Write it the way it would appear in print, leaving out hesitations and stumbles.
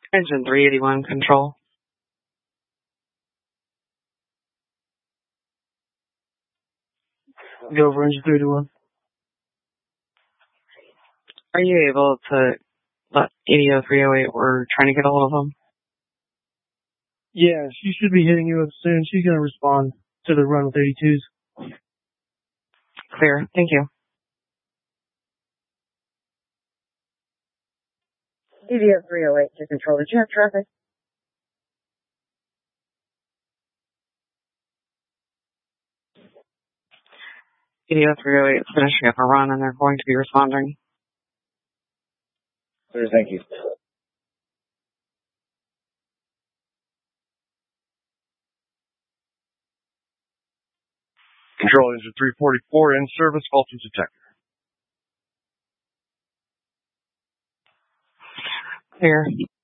Engine 381 control. Go over engine 381. Are you able to let EDO 308, we're trying to get a hold of them? Yeah, she should be hitting you up soon. She's going to respond to the run with 82s. Clear. Thank you. EDO 308 to control. Did you have traffic? EDO 308 is finishing up a run and they're going to be responding. Clear, thank you. Control engine 344 in service, faulty detector. Clear.